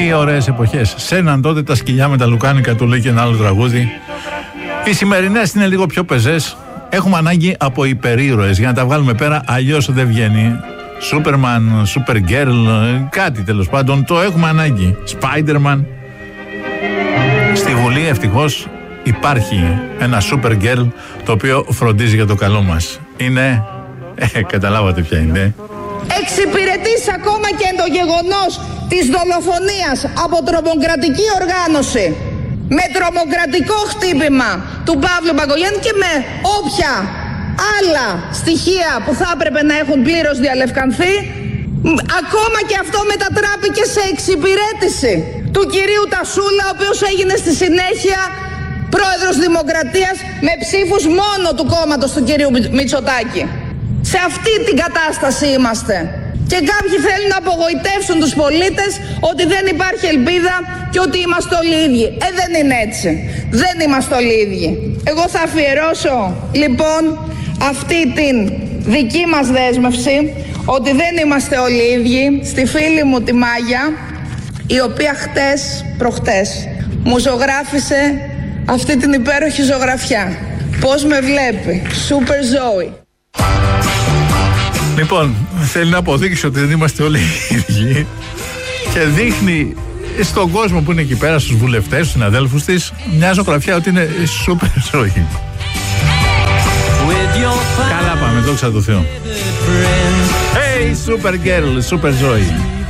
Τι ωραίες εποχές. Σέναν τότε τα σκυλιά με τα λουκάνικα, του λέει και ένα άλλο τραγούδι. Οι σημερινές είναι λίγο πιο πεζές. Έχουμε ανάγκη από υπερήρωες για να τα βγάλουμε πέρα, αλλιώς δεν βγαίνει. Σούπερμαν, Supergirl, κάτι τέλος πάντων, το έχουμε ανάγκη. Spiderman. Στη Βουλή ευτυχώς υπάρχει ένα Supergirl το οποίο φροντίζει για το καλό μας. Είναι, καταλάβατε ποια είναι. Εξυπηρετείς ακόμα και το γεγονός της δολοφονίας από τρομοκρατική οργάνωση, με τρομοκρατικό χτύπημα του Παύλου Μπακογιάννη και με όποια άλλα στοιχεία που θα έπρεπε να έχουν πλήρως διαλευκανθεί, ακόμα και αυτό μετατράπηκε σε εξυπηρέτηση του κυρίου Τασούλα, ο οποίος έγινε στη συνέχεια πρόεδρος Δημοκρατίας με ψήφους μόνο του κόμματος του κυρίου Μητσοτάκη. Σε αυτή την κατάσταση είμαστε. Και κάποιοι θέλουν να απογοητεύσουν τους πολίτες ότι δεν υπάρχει ελπίδα και ότι είμαστε όλοι ίδιοι. Δεν είναι έτσι. Δεν είμαστε όλοι ίδιοι. Εγώ θα αφιερώσω λοιπόν αυτή την δική μας δέσμευση ότι δεν είμαστε όλοι ίδιοι στη φίλη μου τη Μάγια, η οποία προχτές μου ζωγράφισε αυτή την υπέροχη ζωγραφιά. Πώς με βλέπει. Super Zoe. Λοιπόν, θέλει να αποδείξει ότι δεν είμαστε όλοι ίδιοι και δείχνει στον κόσμο που είναι εκεί πέρα, στους βουλευτές, στους συναδέλφους της, μια ζωγραφιά ότι είναι super ζωή. Καλά πάμε, δόξα τω Θεώ. Hey, super girl, super ζωή.